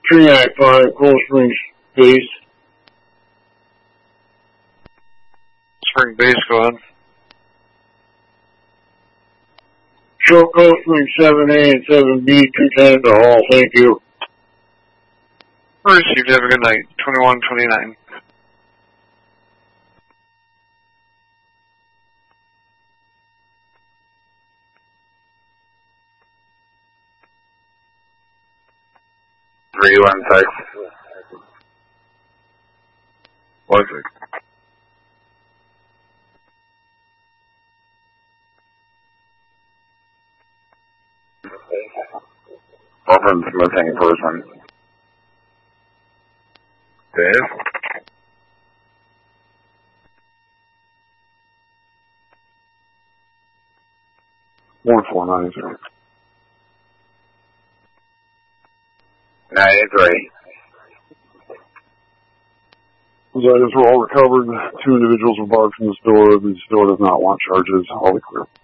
Triac 5, Cold Springs Base. Spring Base, go ahead. Show Cold Springs 7A and 7B, 210 to Hall, thank you. Received, have a good night. 2129. Was it? Open missing person. Dave? One 490. 93. Those items were all recovered. 2 individuals were barred from this door. The store does not want charges. All clear.